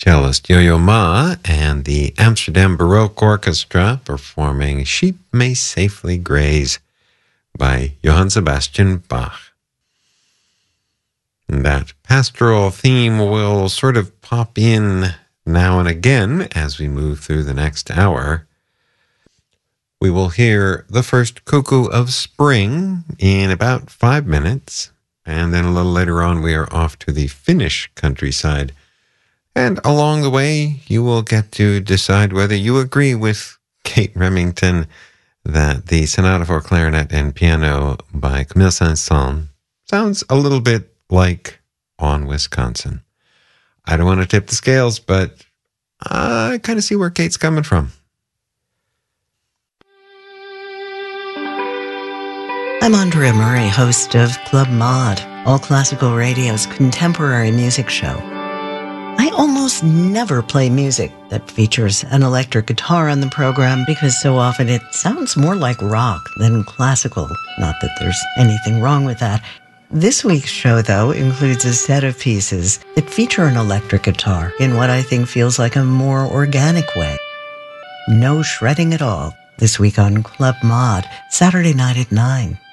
cellist Yo-Yo Ma and the Amsterdam Baroque Orchestra performing Sheep May Safely Graze by Johann Sebastian Bach. That pastoral theme will sort of pop in now and again as we move through the next hour. We will hear the first cuckoo of spring in about 5 minutes, and then a little later on we are off to the Finnish countryside. And along the way, you will get to decide whether you agree with Kate Remington that the Sonata for Clarinet and Piano by Camille Saint-Saëns sounds a little bit like On Wisconsin. I don't want to tip the scales, but I kind of see where Kate's coming from. I'm Andrea Murray, host of Club Mod, All Classical Radio's contemporary music show. I almost never play music that features an electric guitar on the program because so often it sounds more like rock than classical. Not that there's anything wrong with that. This week's show, though, includes a set of pieces that feature an electric guitar in what I think feels like a more organic way. No shredding at all. This week on Club Mod, Saturday night at 9.